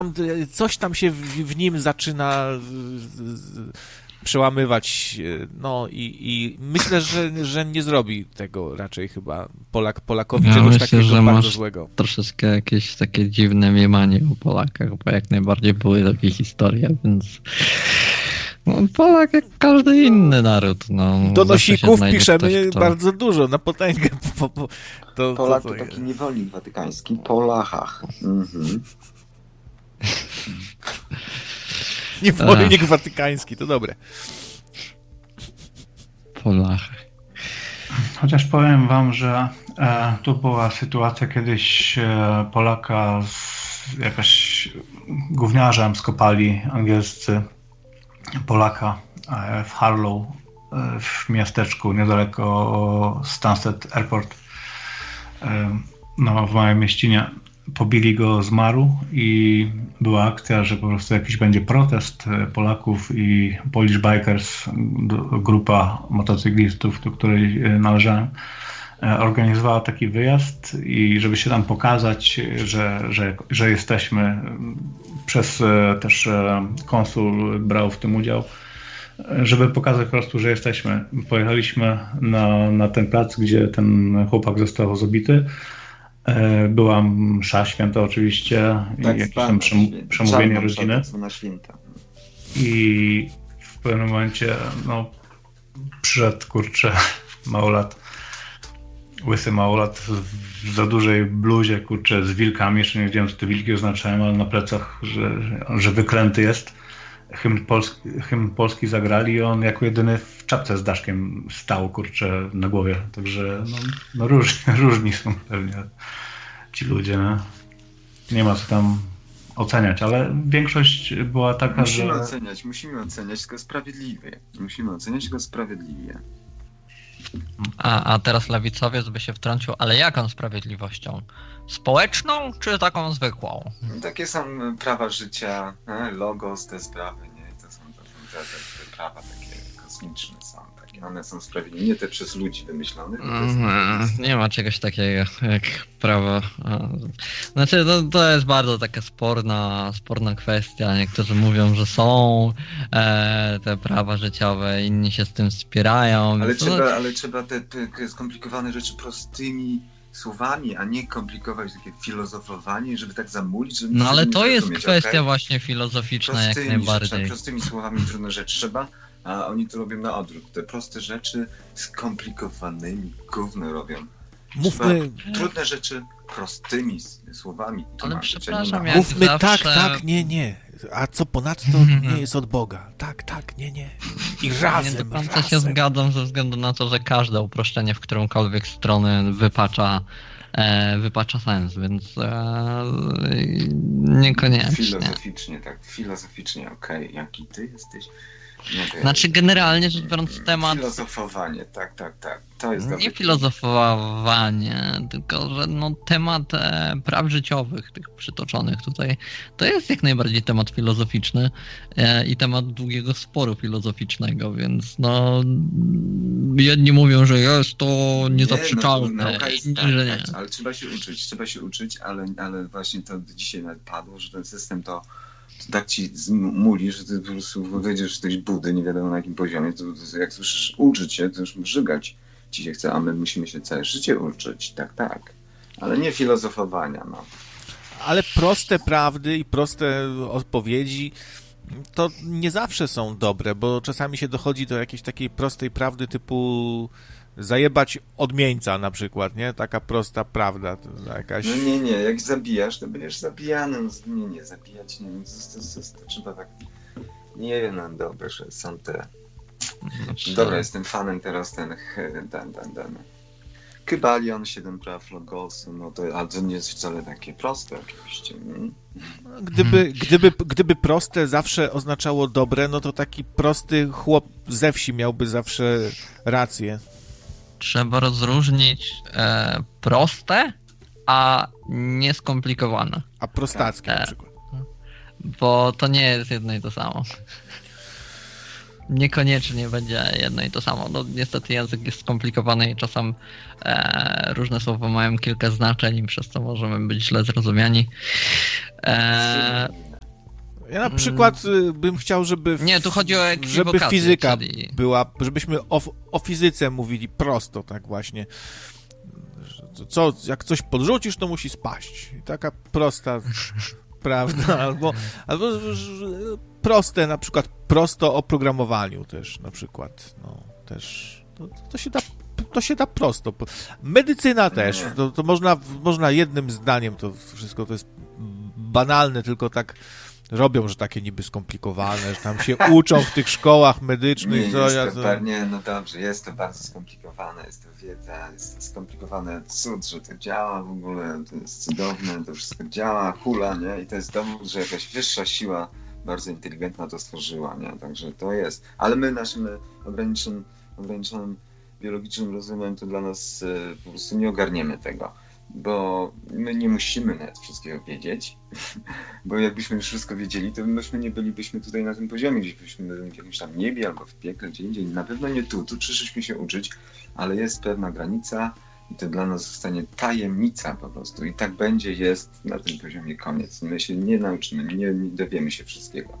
coś tam się w nim zaczyna przełamywać, no i myślę, że nie zrobi tego raczej chyba Polakowi czegoś myślę, takiego że bardzo masz złego. Troszeczkę jakieś takie dziwne mniemanie o Polakach, bo jak najbardziej były takie historie, więc no, Polak jak każdy inny naród. No, Donosików piszemy ktoś, bardzo dużo, na potęgę. Polak to taki niewolnik watykański. Polachach. Mhm. Niewolnik watykański, to dobre. Polachy. Chociaż powiem wam, że tu była sytuacja kiedyś Polaka jakaś gówniarzem skopali angielscy Polaka w Harlow, w miasteczku niedaleko Stansted Airport, no, w małej mieścinie. Pobili go, zmarł i była akcja, że po prostu jakiś będzie protest Polaków i Polish Bikers, grupa motocyklistów, do której należałem, organizowała taki wyjazd i żeby się tam pokazać, że jesteśmy, przez też konsul brał w tym udział, żeby pokazać po prostu, że jesteśmy. Pojechaliśmy na ten plac, gdzie ten chłopak został zabity. Była msza święta oczywiście Tak, i jakieś tam przemówienie rodziny. I w pewnym momencie przyszedł małolat, łysy małolat w za dużej bluzie, z wilkami. Jeszcze nie wiedziałem, co te wilki oznaczają, ale na plecach, że wyklęty jest. Hymn polski zagrali i on jako jedyny w czapce z daszkiem stał, na głowie. Także różni są pewnie ci ludzie. Nie ma co tam oceniać, ale większość była taka, Musimy oceniać tylko sprawiedliwie. A teraz lewicowiec by się wtrącił, ale jaką sprawiedliwością? Społeczną czy taką zwykłą? Takie są prawa życia, logos, te sprawy, nie? To są te prawa takie kosmiczne są. One są sprawiedliwe, nie te przez ludzi wymyślone. Nie ma czegoś takiego jak prawo. Znaczy, to jest bardzo taka sporna kwestia. Niektórzy mówią, że są te prawa życiowe, inni się z tym wspierają. Ale trzeba te skomplikowane rzeczy prostymi słowami, a nie komplikować takie filozofowanie, żeby tak zamulić, żeby no ale to jest rozumieć, kwestia właśnie filozoficzna jak najbardziej. Prostymi słowami trudne rzeczy trzeba, a oni to robią na odwrót. Te proste rzeczy skomplikowanymi gówno robią. Trudne rzeczy prostymi słowami. Ale przepraszam, mówmy zawsze... tak, nie. A co ponadto nie jest od Boga. Tak, nie. I razem. Nie do końca się zgadzam ze względu na to, że każde uproszczenie w którąkolwiek stronę wypacza sens, więc niekoniecznie. Filozoficznie, okej. Jaki ty jesteś? Znaczy generalnie rzecz biorąc temat... Filozofowanie, tak. To jest nie filozofowanie, tylko że temat praw życiowych, tych przytoczonych tutaj, to jest jak najbardziej temat filozoficzny i temat długiego sporu filozoficznego, więc jedni mówią, że jest to niezaprzeczalne, inni, że nie. Ale trzeba się uczyć, ale właśnie to dzisiaj nawet padło, że ten system to tak ci zmuli, że ty po prostu wejdziesz w tej budy, nie wiadomo na jakim poziomie, to jak słyszysz uczyć się, to już żygać ci się chce, a my musimy się całe życie uczyć, tak. Ale nie filozofowania, Ale proste prawdy i proste odpowiedzi to nie zawsze są dobre, bo czasami się dochodzi do jakiejś takiej prostej prawdy typu zajebać odmieńca na przykład, nie? Taka prosta prawda. To jakaś... No nie, jak zabijasz, to będziesz zabijany. Nie, zabijać nie wiem, to trzeba tak... Nie wiem, dobre, że są te... Dobra, jestem fanem teraz ten Kybalion, 7 praw Logosu, ale to nie jest wcale takie proste oczywiście. Gdyby proste zawsze oznaczało dobre, no to taki prosty chłop ze wsi miałby zawsze rację. Trzeba rozróżnić proste, a nieskomplikowane. A prostackie na przykład. Bo to nie jest jedno i to samo. Niekoniecznie będzie jedno i to samo. Niestety język jest skomplikowany i czasem różne słowa mają kilka znaczeń, przez co możemy być źle zrozumiani. Ja na przykład bym chciał, żeby... Nie, tu chodzi o żeby fizyka czyli... była, żebyśmy o fizyce mówili prosto, tak właśnie. Jak coś podrzucisz, to musi spaść. I taka prosta prawda, albo proste, na przykład prosto o programowaniu też, na przykład, no, też, to się da prosto. Medycyna też, to można jednym zdaniem, to wszystko to jest banalne, tylko tak robią, że takie niby skomplikowane, że tam się uczą w tych szkołach medycznych. Nie, no dobrze, jest to bardzo skomplikowane, jest to wiedza, jest to skomplikowane cud, że to działa w ogóle, to jest cudowne, to wszystko działa, hula, nie? I to jest dowód, że jakaś wyższa siła bardzo inteligentna to stworzyła, nie? Także to jest. Ale my naszym ograniczonym biologicznym rozumem to dla nas po prostu nie ogarniemy tego. Bo my nie musimy nawet wszystkiego wiedzieć, bo jakbyśmy już wszystko wiedzieli, to myśmy nie bylibyśmy tutaj na tym poziomie, gdzieś byliśmy w jakimś tam niebie albo w piekle, gdzie indziej. Na pewno nie tu przyszliśmy się uczyć, ale jest pewna granica i to dla nas zostanie tajemnica po prostu i tak będzie, jest na tym poziomie koniec. My się nie nauczymy, nie dowiemy się wszystkiego.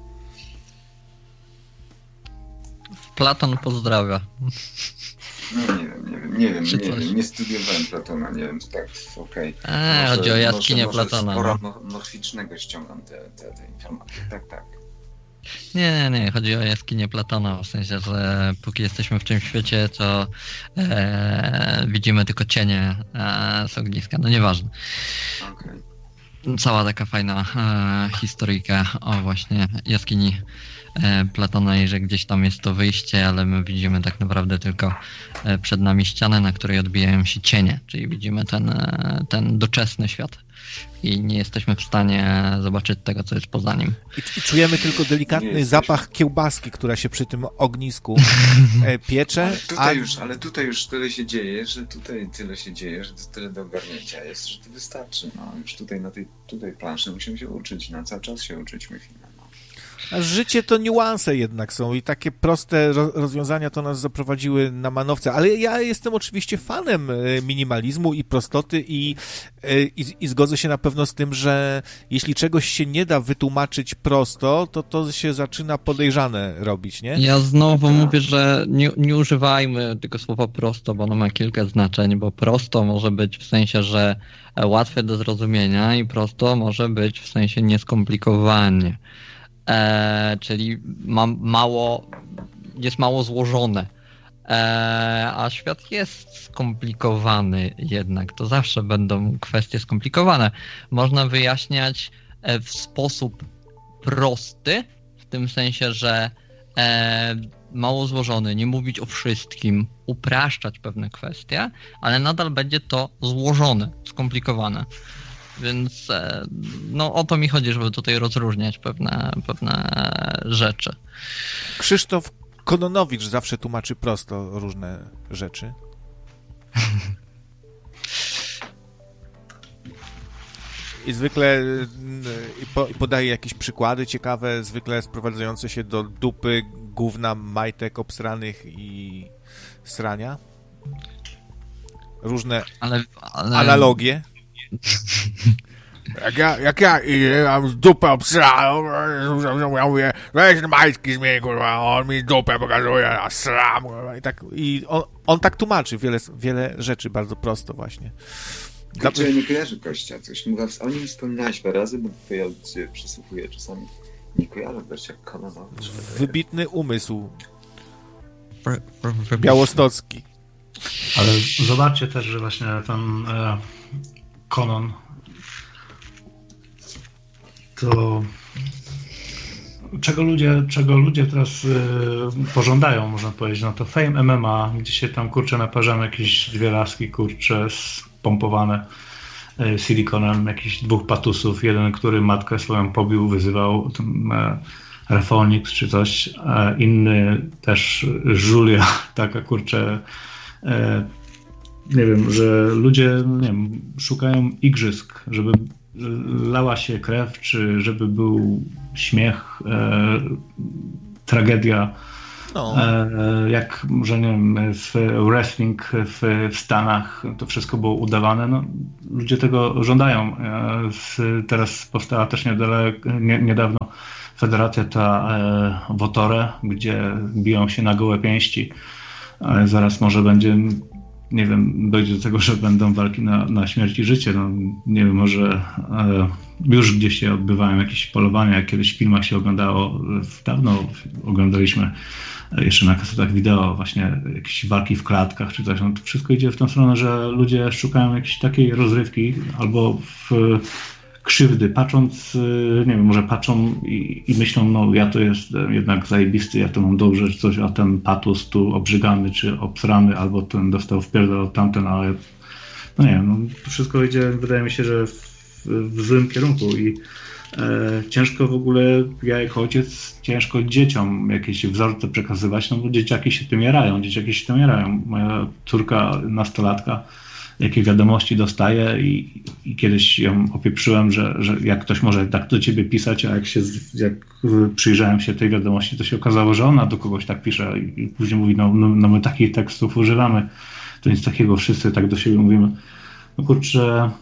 Platon pozdrawia. No nie wiem, nie studiowałem Platona, nie wiem, czy tak, okej. Chodzi o jaskinię Platona. Spora morficznego ściągam te informacje, tak. Nie, chodzi o jaskinię Platona, w sensie, że póki jesteśmy w tym świecie, to widzimy tylko cienie z ogniska, no nieważne. Okay. Cała taka fajna historyjka o właśnie jaskini Platona i że gdzieś tam jest to wyjście, ale my widzimy tak naprawdę tylko przed nami ścianę, na której odbijają się cienie, czyli widzimy ten doczesny świat i nie jesteśmy w stanie zobaczyć tego, co jest poza nim. I czujemy tylko delikatny zapach kiełbaski, która się przy tym ognisku piecze. Ale tutaj już tyle się dzieje, że to tyle do ogarnięcia jest, że to wystarczy. No, już tutaj na tej planszy musimy się uczyć, na cały czas się uczyć musimy. A życie to niuanse jednak są i takie proste rozwiązania to nas zaprowadziły na manowce, ale ja jestem oczywiście fanem minimalizmu i prostoty i zgodzę się na pewno z tym, że jeśli czegoś się nie da wytłumaczyć prosto, to się zaczyna podejrzane robić, nie? Ja znowu mówię, że nie używajmy tego słowa prosto, bo ono ma kilka znaczeń, bo prosto może być w sensie, że łatwe do zrozumienia i prosto może być w sensie nieskomplikowanie. Czyli jest mało złożone, a świat jest skomplikowany jednak, to zawsze będą kwestie skomplikowane. Można wyjaśniać w sposób prosty, w tym sensie, że mało złożony, nie mówić o wszystkim, upraszczać pewne kwestie, ale nadal będzie to złożone, skomplikowane. Więc no o to mi chodzi, żeby tutaj rozróżniać pewne rzeczy. Krzysztof Kononowicz zawsze tłumaczy prosto różne rzeczy. I zwykle podaje jakieś przykłady ciekawe, zwykle sprowadzające się do dupy, gówna, majtek obsranych i srania. Różne analogie. Jak ja mam dupę obsraną, ja mówię, weź majtki zmień, kurwa, on mi dupę pokazuje, a sram, kurwa, i on tak tłumaczy wiele rzeczy bardzo prosto właśnie. Ja nie kojarzę gościa, coś o nim wspominałeś parę razy, bo tutaj ja cię przysłuchuję czasami. Nie kojarzę gościa Kononowicz. Wybitny umysł białostocki. Ale zobaczcie też, że właśnie ten Konon to czego ludzie teraz pożądają, można powiedzieć, no to Fame MMA, gdzie się tam naparzamy jakieś dwie laski, spompowane silikonem, jakichś dwóch patusów, jeden, który matkę swoją pobił, wyzywał Refonix czy coś, inny też Julia, taka nie wiem, że ludzie, nie wiem, szukają igrzysk, żeby lała się krew, czy żeby był śmiech, tragedia. No. Jak może, nie wiem, w wrestling w Stanach to wszystko było udawane. No, ludzie tego żądają. Teraz powstała też niedawno w federacja ta Wotore, gdzie biją się na gołe pięści, ale zaraz może będzie, nie wiem, dojdzie do tego, że będą walki na śmierć i życie. No, nie wiem, może już gdzieś się odbywają jakieś polowania, jak kiedyś w filmach się oglądało, dawno oglądaliśmy jeszcze na kasetach wideo właśnie jakieś walki w klatkach czy coś. No, to wszystko idzie w tą stronę, że ludzie szukają jakiejś takiej rozrywki albo krzywdy, patrząc, nie wiem, może patrzą i myślą, no ja to jestem jednak zajebisty, ja to mam dobrze, czy coś, a ten patus tu obrzygany, czy obsrany, albo ten dostał wpierdol od tamten, ale no nie wiem, no, to wszystko idzie, wydaje mi się, że w złym kierunku i ciężko w ogóle, ja jako ojciec, ciężko dzieciom jakieś wzorce przekazywać, no bo dzieciaki się tym jarają. Moja córka, nastolatka, jakie wiadomości dostaje i kiedyś ją opieprzyłem, że jak ktoś może tak do ciebie pisać, a jak przyjrzałem się tej wiadomości, to się okazało, że ona do kogoś tak pisze i później mówi, no my takich tekstów używamy, to nic takiego, wszyscy tak do siebie mówimy. No kurczę,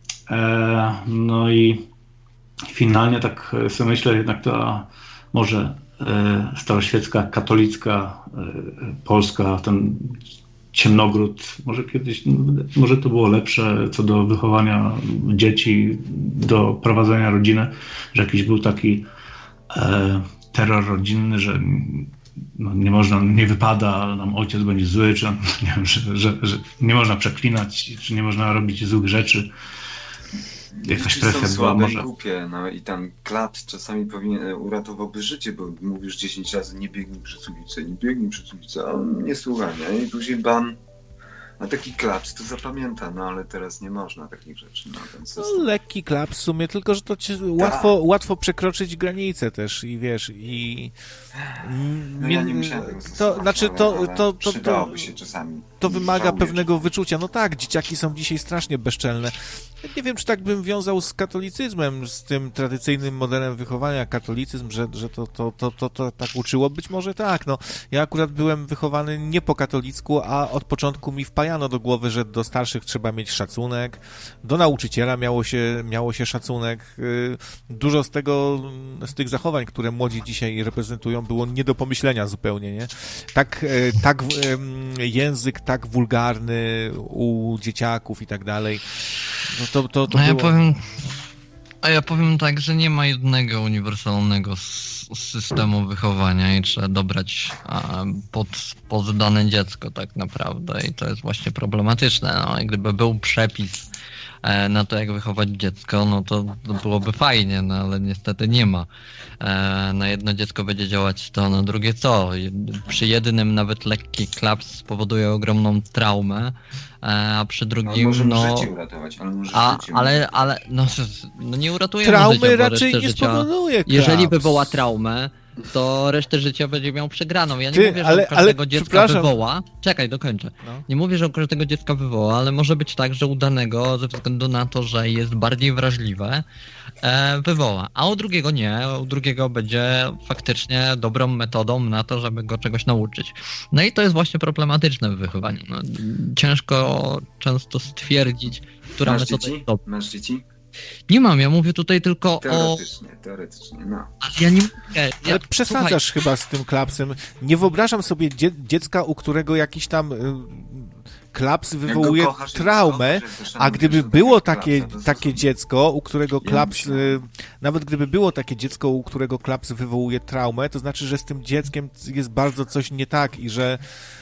no i finalnie tak sobie myślę, jednak ta może staroświecka, katolicka, polska, ten ciemnogród, może kiedyś, może to było lepsze co do wychowania dzieci, do prowadzenia rodziny, że jakiś był taki terror rodzinny, że no, nie można, nie wypada, nam ojciec będzie zły, czy nie wiem, że nie można przeklinać, czy nie można robić złych rzeczy. Jakaś presja była może. Głupie, no i tam klaps czasami uratowałby życie, bo mówisz 10 razy nie biegnij przez ulicę, a on nie słucha, nie? I później ban. A taki klaps to zapamięta, no ale teraz nie można takich rzeczy. No, lekki klaps w sumie, tylko że to łatwo przekroczyć granicę też i wiesz, i... No ja nie musiałem tego stosować, przydałoby się czasami. To wymaga pewnego wyczucia. No tak, dzieciaki są dzisiaj strasznie bezczelne. Nie wiem, czy tak bym wiązał z katolicyzmem, z tym tradycyjnym modelem wychowania, katolicyzm, że to tak uczyło. Być może tak, no. Ja akurat byłem wychowany nie po katolicku, a od początku mi wpajano do głowy, że do starszych trzeba mieć szacunek, do nauczyciela miało się szacunek. Dużo z tych zachowań, które młodzi dzisiaj reprezentują, było nie do pomyślenia zupełnie, nie? Tak język tak wulgarny u dzieciaków i tak dalej. To ja powiem tak, że nie ma jednego uniwersalnego systemu wychowania i trzeba dobrać pod dane dziecko tak naprawdę i to jest właśnie problematyczne. No, gdyby był przepis na to, jak wychować dziecko, no to byłoby fajnie, no ale niestety nie ma. Na jedno dziecko będzie działać to, na drugie co? Przy jednym nawet lekki klaps spowoduje ogromną traumę, a przy drugim życie uratować, ale nie uratuje traumy życia, raczej nie spowoduje klaps. Jeżeli wywoła traumę, to resztę życia będzie miał przegraną. Ja nie mówię, że każdego dziecka wywoła. Czekaj, dokończę. No. Nie mówię, że u każdego dziecka wywoła, ale może być tak, że u danego, ze względu na to, że jest bardziej wrażliwe, wywoła. A u drugiego nie. U drugiego będzie faktycznie dobrą metodą na to, żeby go czegoś nauczyć. No i to jest właśnie problematyczne w wychowaniu. No, ciężko często stwierdzić, która metoda jest dobra. Masz dzieci? Nie mam, ja mówię tutaj tylko Teoretycznie, no. Ale ja nie mówię. Ale przesadzasz chyba z tym klapsem. Nie wyobrażam sobie dziecka, u którego jakiś tam klaps wywołuje traumę, a gdyby było takie dziecko, u którego klaps, nawet gdyby było takie dziecko, u którego klaps wywołuje traumę, to znaczy, że z tym dzieckiem jest bardzo coś nie tak i że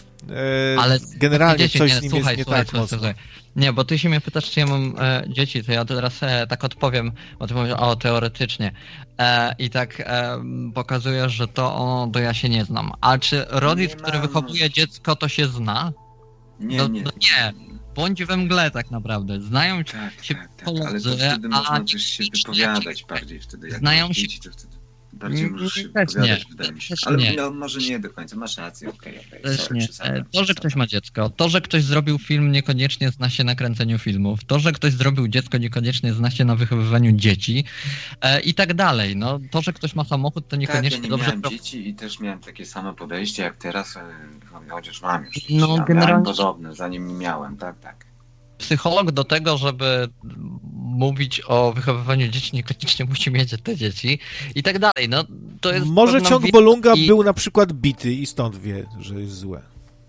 ale generalnie coś z nim jest nie tak mocno. Nie, bo ty się mnie pytasz, czy ja mam dzieci, to ja teraz tak odpowiem, bo ty mówisz, teoretycznie. I tak pokazujesz, że to ja się nie znam. A czy rodzic, który wychowuje dziecko, to się zna? Nie. Bądź we mgle tak naprawdę. Znają się koledzy, ale to wtedy można też się wypowiadać bardziej wtedy. Jak znają się dzieci, to wtedy bardziej możesz się wypowiadać, wydaje mi się. Ale może nie do końca, masz rację, okej. To, że ktoś ma dziecko, to, że ktoś zrobił film, niekoniecznie zna się na kręceniu filmów, to, że ktoś zrobił dziecko, niekoniecznie zna się na wychowywaniu dzieci i tak dalej. No, to, że ktoś ma samochód, to niekoniecznie ja dobrze... miałem dzieci i też miałem takie samo podejście jak teraz, chociaż mam już. Generalnie... podobne, zanim nie miałem, tak. Psycholog do tego, żeby mówić o wychowywaniu dzieci, niekoniecznie musi mieć te dzieci i tak dalej. No, to jest może ciąg Bolunga był na przykład bity i stąd wie, że jest złe.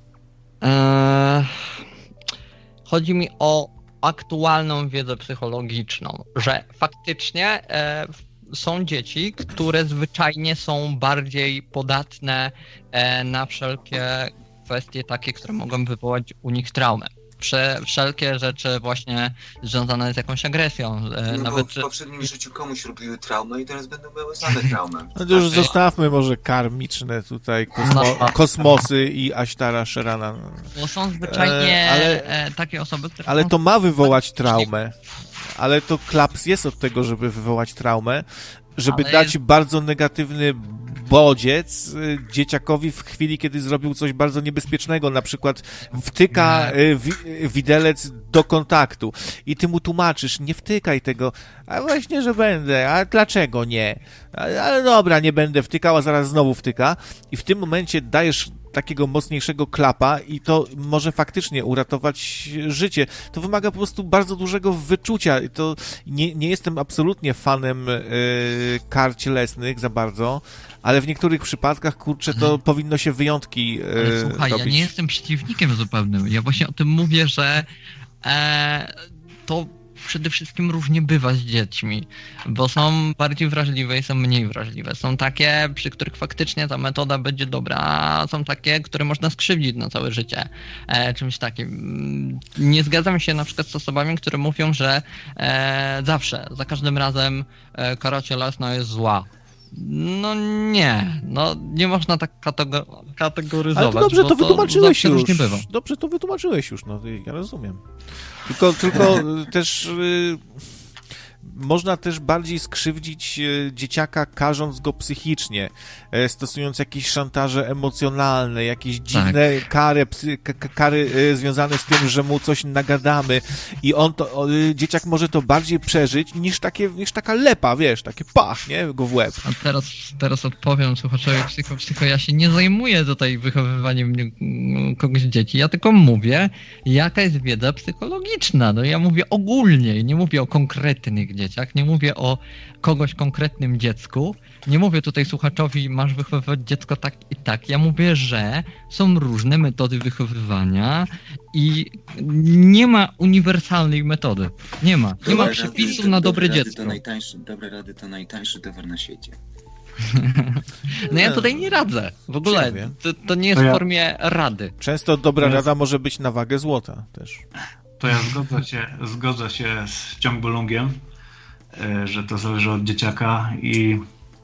Chodzi mi o aktualną wiedzę psychologiczną, że faktycznie są dzieci, które zwyczajnie są bardziej podatne na wszelkie kwestie takie, które mogą wywołać u nich traumę. Wszelkie rzeczy właśnie związane z jakąś agresją. No nawet bo w poprzednim życiu komuś robiły traumę i teraz będą miały same traumy. No to już zostawmy może karmiczne tutaj kosmosy i Aśtara Sherana. Bo są zwyczajnie takie osoby, które... Ale to ma wywołać traumę. Ale to klaps jest od tego, żeby wywołać traumę, żeby dać bardzo negatywny bodziec dzieciakowi w chwili, kiedy zrobił coś bardzo niebezpiecznego, na przykład wtyka widelec do kontaktu i ty mu tłumaczysz, nie wtykaj tego, a właśnie, że będę, a dlaczego nie? Ale dobra, nie będę wtykał, a zaraz znowu wtyka i w tym momencie dajesz takiego mocniejszego klapa i to może faktycznie uratować życie. To wymaga po prostu bardzo dużego wyczucia. To nie jestem absolutnie fanem kar cielesnych za bardzo, ale w niektórych przypadkach, kurczę, to powinno się wyjątki słuchaj, robić. Ja nie jestem przeciwnikiem zupełnym. Ja właśnie o tym mówię, że to przede wszystkim różnie bywa z dziećmi, bo są bardziej wrażliwe i są mniej wrażliwe. Są takie, przy których faktycznie ta metoda będzie dobra, a są takie, które można skrzywdzić na całe życie. Czymś takim. Nie zgadzam się na przykład z osobami, które mówią, że zawsze, za każdym razem kara cielesna jest zła. No nie można tak kategoryzować. Ale to dobrze to wytłumaczyłeś już. Nie bywa. Dobrze to wytłumaczyłeś już, no ja rozumiem. Tylko też można też bardziej skrzywdzić dzieciaka, karząc go psychicznie, stosując jakieś szantaże emocjonalne, jakieś dziwne kary związane z tym, że mu coś nagadamy i dzieciak może to bardziej przeżyć niż taka lepa, wiesz, takie pach, nie? Go w łeb. A teraz odpowiem słuchaczowi psycho, ja się nie zajmuję tutaj wychowywaniem kogoś dzieci, ja tylko mówię, jaka jest wiedza psychologiczna, no ja mówię ogólnie, nie mówię o konkretnych dzieciach, nie mówię o kogoś konkretnym dziecku, nie mówię tutaj słuchaczowi, masz wychowywać dziecko tak i tak. Ja mówię, że są różne metody wychowywania i nie ma uniwersalnej metody. Nie ma przepisów na dobre dziecko. Dobre rady to najtańszy towar na świecie. No ja tutaj nie radzę. W ogóle to nie jest w formie rady. Często dobra rada może być na wagę złota też. To ja zgodzę się z Ciągbolungiem, że to zależy od dzieciaka i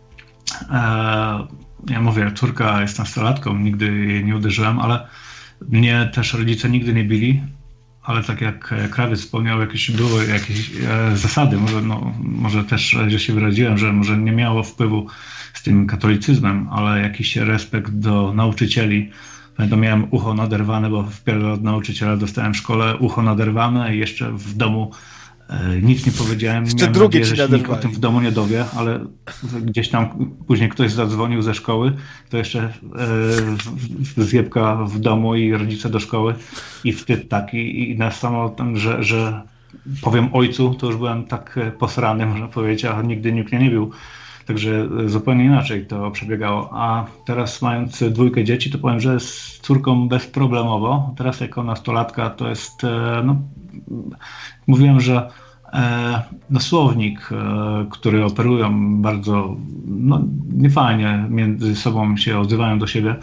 ja mówię, córka jest nastolatką, nigdy jej nie uderzyłem, ale mnie też rodzice nigdy nie bili, ale tak jak Krawiec wspomniał, były jakieś zasady, może też że się wyraziłem, że może nie miało wpływu z tym katolicyzmem, ale jakiś respekt do nauczycieli. Pamiętam, miałem ucho naderwane, bo wpierw od nauczyciela dostałem w szkole ucho naderwane i jeszcze w domu nic nie powiedziałem. Jeszcze drugie ci naderwali. Nikt o tym w domu nie dowie, ale gdzieś tam później ktoś zadzwonił ze szkoły, to jeszcze zjebka w domu i rodzice do szkoły i wstyd taki i na samo tym, że powiem ojcu, to już byłem tak posrany, można powiedzieć, a nigdy nikt mnie nie bił. Także zupełnie inaczej to przebiegało. A teraz mając 2 dzieci, to powiem, że z córką bezproblemowo. Teraz jako nastolatka to jest, mówiłem, że słownik, który operują bardzo niefajnie, między sobą się odzywają do siebie.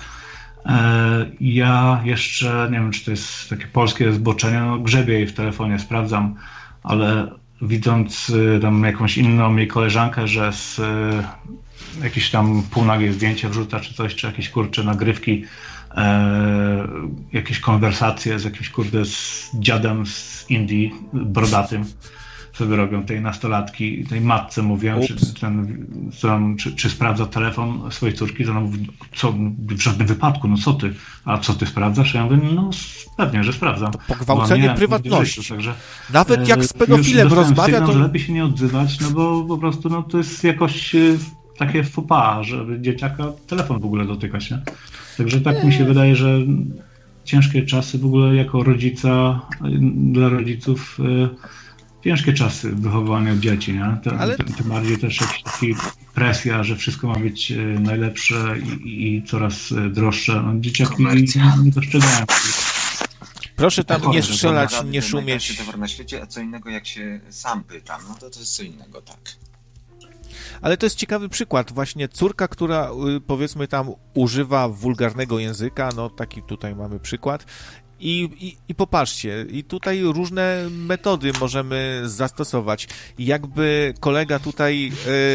Ja jeszcze, nie wiem, czy to jest takie polskie zboczenie, grzebię jej w telefonie, sprawdzam, ale widząc tam jakąś inną jej koleżankę, że z jakieś tam półnagie zdjęcie wrzuca czy coś, czy jakieś kurcze nagrywki, jakieś konwersacje z jakimś z dziadem z Indii, brodatym, sobie robią tej nastolatki, tej matce mówiłem, czy sprawdza telefon swojej córki, że ona mówi, co, w żadnym wypadku, no co ty, a co ty sprawdzasz? Ja mówię, no pewnie, że sprawdzam. To pogwałcenie prywatności. Także, nawet jak z pedofilem rozmawia, sygnał, to... że lepiej się nie odzywać, no bo po prostu to jest jakoś takie faux pas, żeby dzieciaka telefon w ogóle dotykać, nie? Także tak mi się wydaje, że ciężkie czasy w ogóle jako rodzica, dla rodziców ciężkie czasy wychowywania dzieci, nie? Ale- Tym bardziej też jakaś taka presja, że wszystko ma być najlepsze i coraz droższe. No, dzieciaki Komercja. nie dostrzegają. Proszę tam nie Że strzelać, Naprawdę nie to najtańszy szumieć. towar na świecie, a co innego jak się sam pytam, no to jest co innego, tak. Ale to jest ciekawy przykład. Właśnie córka, która powiedzmy tam używa wulgarnego języka, no taki tutaj mamy przykład. I popatrzcie, i tutaj różne metody możemy zastosować. Jakby kolega tutaj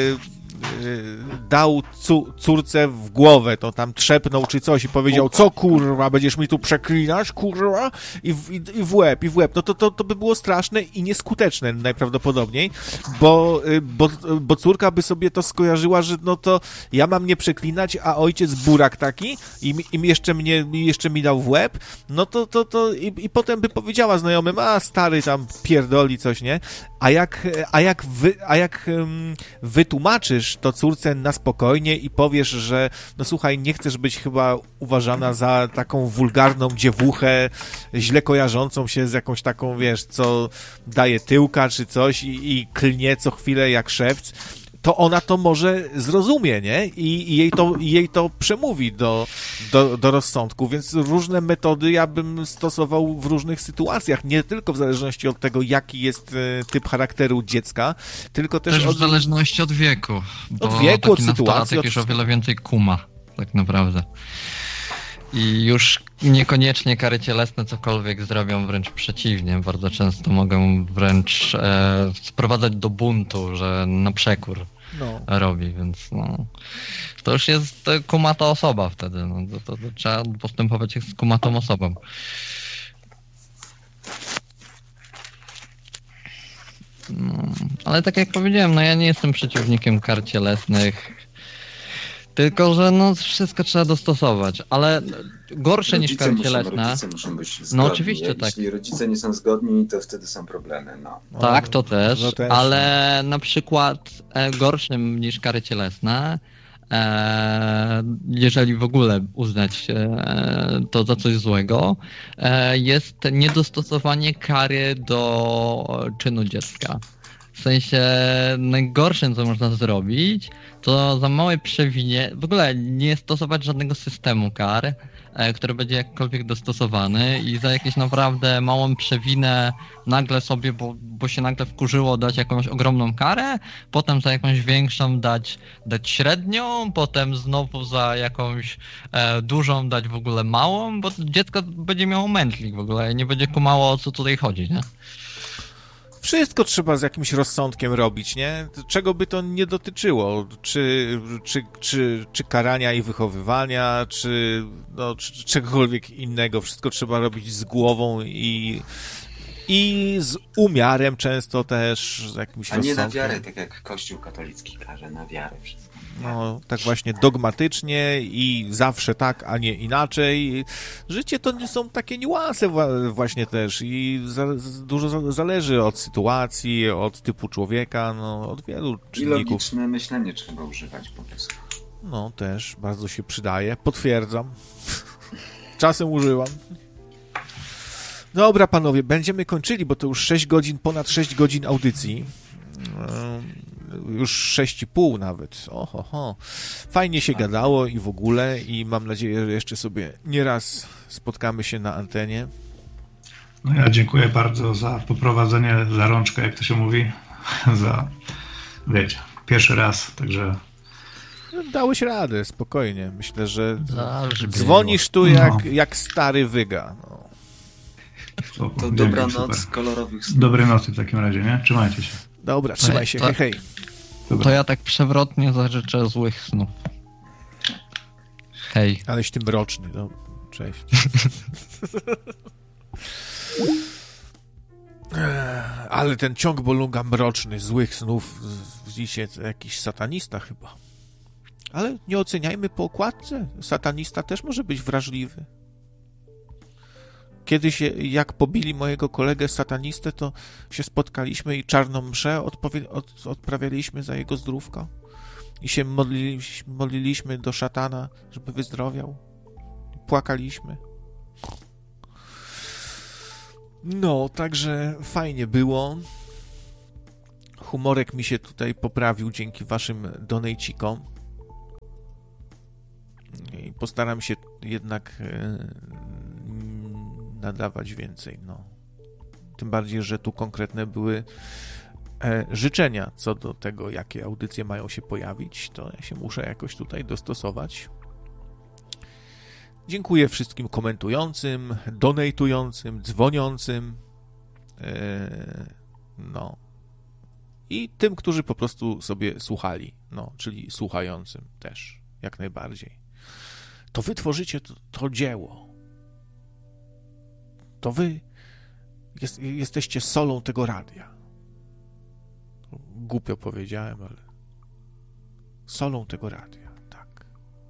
dał córce w głowę, to tam trzepnął czy coś i powiedział, co kurwa, będziesz mi tu przeklinać, kurwa, i w łeb, no to by było straszne i nieskuteczne najprawdopodobniej, bo córka by sobie to skojarzyła, że no to ja mam nie przeklinać, a ojciec burak taki i jeszcze mi dał w łeb, no to potem by powiedziała znajomym, a stary tam pierdoli coś, nie? A jak wytłumaczysz to córce na spokojnie i powiesz, że no słuchaj, nie chcesz być chyba uważana za taką wulgarną dziewuchę, źle kojarzącą się z jakąś taką, wiesz, co daje tyłka czy coś i klnie co chwilę jak szewc, to ona to może zrozumie, nie? I jej to przemówi do rozsądku, więc różne metody ja bym stosował w różnych sytuacjach, nie tylko w zależności od tego, jaki jest typ charakteru dziecka, tylko też w zależności od wieku. Bo od wieku, od taki sytuacji, nastolatek już o wiele więcej kuma, tak naprawdę. I już niekoniecznie kary cielesne cokolwiek zrobią, wręcz przeciwnie. Bardzo często mogą wręcz sprowadzać do buntu, że na przekór robi, więc no, to już jest kumata osoba wtedy. No, to trzeba postępować jak z kumatą osobą. No, ale tak jak powiedziałem, no ja nie jestem przeciwnikiem kar cielesnych. Tylko, że no wszystko trzeba dostosować, ale gorsze niż kary cielesne. Rodzice muszą być zgodni. No oczywiście tak. Jeśli rodzice nie są zgodni, to wtedy są problemy, no. Tak, to też, ale na przykład gorszym niż kary cielesne, jeżeli w ogóle uznać to za coś złego, jest niedostosowanie kary do czynu dziecka. W sensie najgorszym, co można zrobić, to za małe przewinie, w ogóle nie stosować żadnego systemu kar, który będzie jakkolwiek dostosowany i za jakieś naprawdę małą przewinę nagle sobie, bo się nagle wkurzyło, dać jakąś ogromną karę, potem za jakąś większą dać średnią, potem znowu za jakąś dużą dać w ogóle małą, bo dziecko będzie miało mętlik w ogóle, nie będzie kumało, o co tutaj chodzi, nie? Wszystko trzeba z jakimś rozsądkiem robić, nie? Czego by to nie dotyczyło? Czy karania i wychowywania, czy czegokolwiek innego. Wszystko trzeba robić z głową i z umiarem często też, z jakimś rozsądkiem. A nie na wiarę, tak jak Kościół katolicki każe, na wiarę wszystko. No, tak właśnie dogmatycznie i zawsze tak, a nie inaczej. Życie to nie są takie niuanse właśnie też i dużo zależy od sytuacji, od typu człowieka, no, od wielu czynników. I logiczne myślenie trzeba używać po prostu. No, też bardzo się przydaje, potwierdzam. Czasem używam. Dobra, panowie, będziemy kończyli, bo to już 6 godzin, ponad 6 godzin audycji. Już 6,5 nawet. Oho. Fajnie się gadało i w ogóle i mam nadzieję, że jeszcze sobie nieraz spotkamy się na antenie. No ja dziękuję bardzo za poprowadzenie za rączkę, jak to się mówi, za, wiecie, pierwszy raz, także... Dałeś radę, spokojnie. Myślę, że dzwonisz tu jak stary wyga. No. To dobranoc, kolorowych snów. Dobrej nocy w takim razie, nie? Trzymajcie się. Dobra, trzymaj się, hej. Dobra. To ja tak przewrotnie zażyczę złych snów. Hej. Aleś ty mroczny, no. Cześć. Ale ten ciąg Bolunga mroczny, złych snów, widzicie, jakiś satanista chyba. Ale nie oceniajmy po okładce. Satanista też może być wrażliwy. Kiedyś, jak pobili mojego kolegę satanistę, to się spotkaliśmy i czarną mszę odprawialiśmy za jego zdrówko. I się modliliśmy do szatana, żeby wyzdrowiał. Płakaliśmy. No, także fajnie było. Humorek mi się tutaj poprawił dzięki waszym donejcikom. I postaram się jednak nadawać więcej. No. Tym bardziej, że tu konkretne były życzenia co do tego, jakie audycje mają się pojawić, to ja się muszę jakoś tutaj dostosować. Dziękuję wszystkim komentującym, donatującym, dzwoniącym, no i tym, którzy po prostu sobie słuchali, no, czyli słuchającym też, jak najbardziej. To wy tworzycie to dzieło. To wy jesteście solą tego radia. Głupio powiedziałem, ale solą tego radia, tak.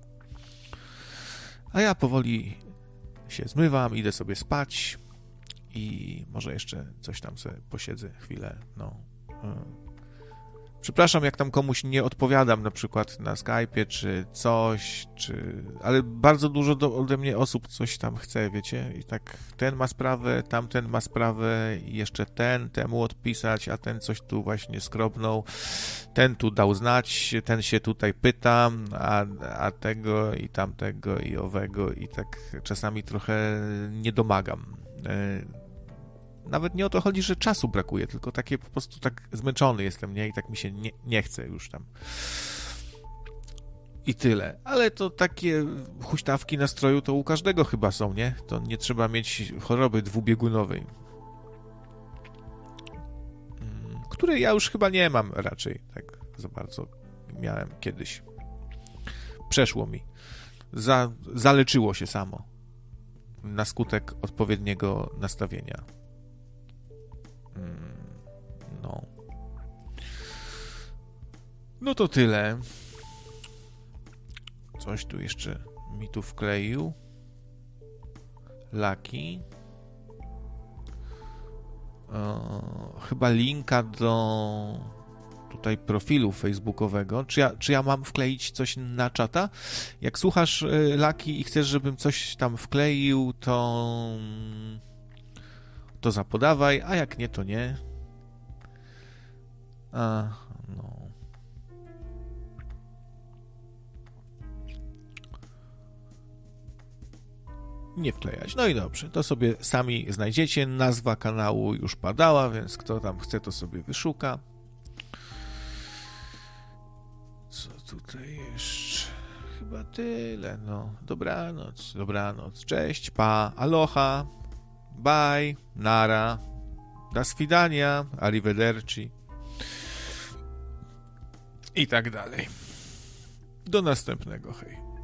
A ja powoli się zmywam, idę sobie spać i może jeszcze coś tam sobie posiedzę chwilę, no. Przepraszam, jak tam komuś nie odpowiadam, na przykład na Skype'ie, czy coś, ale bardzo dużo ode mnie osób coś tam chce, wiecie, i tak ten ma sprawę, tamten ma sprawę i jeszcze temu odpisać, a ten coś tu właśnie skrobnął, ten tu dał znać, ten się tutaj pyta, a tego i tamtego i owego i tak czasami trochę nie domagam. Nawet nie o to chodzi, że czasu brakuje, tylko takie po prostu tak zmęczony jestem, nie? I tak mi się nie chce już tam. I tyle. Ale to takie huśtawki nastroju to u każdego chyba są, nie? To nie trzeba mieć choroby dwubiegunowej. Której ja już chyba nie mam raczej tak za bardzo. Miałem kiedyś. Przeszło mi. Zaleczyło się samo. Na skutek odpowiedniego nastawienia. No. No to tyle. Coś tu jeszcze mi tu wkleił. Lucky. Chyba linka do tutaj profilu facebookowego. Czy ja mam wkleić coś na czata? Jak słuchasz Lucky i chcesz, żebym coś tam wkleił, to zapodawaj, a jak nie, to nie. No. Nie wklejać. No i dobrze, to sobie sami znajdziecie. Nazwa kanału już padała, więc kto tam chce, to sobie wyszuka. Co tutaj jeszcze? Chyba tyle, no. Dobranoc. Cześć, pa, aloha, bye, nara, do svidania, arrivederci i tak dalej. Do następnego, hej.